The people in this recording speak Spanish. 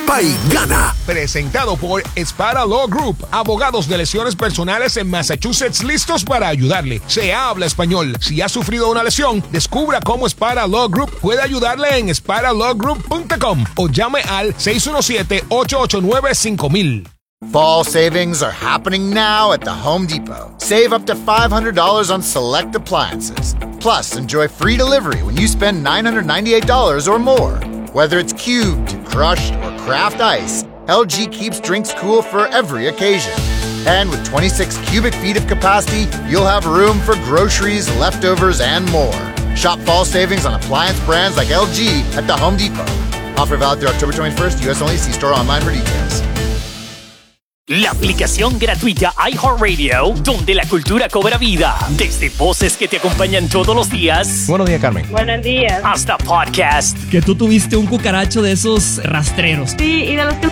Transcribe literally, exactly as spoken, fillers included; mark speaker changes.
Speaker 1: participa y gana.
Speaker 2: Presentado por Spada Law Group, abogados de lesiones personales en Massachusetts listos para ayudarle. Se habla español. Si ha sufrido una lesión, descubra cómo Spada Law Group puede ayudarle en spada law group punto com o llame al seis uno siete, ocho ocho nueve, cinco mil.
Speaker 3: Fall savings are happening now at the Home Depot. Save up to five hundred dollars on select appliances. Plus, enjoy free delivery when you spend nine hundred ninety-eight dollars or more. Whether it's cubed, crushed, or craft ice, L G keeps drinks cool for every occasion. And with twenty-six cubic feet of capacity, you'll have room for groceries, leftovers, and more. Shop fall savings on appliance brands like L G at the Home Depot. Offer valid through October twenty-first, U S only. See store online for details.
Speaker 4: La aplicación gratuita iHeartRadio, donde la cultura cobra vida. Desde voces que te acompañan todos los días.
Speaker 2: Buenos días, Carmen.
Speaker 5: Buenos días.
Speaker 4: Hasta podcast.
Speaker 6: Que tú tuviste un cucaracho de esos rastreros.
Speaker 5: Sí, y de los que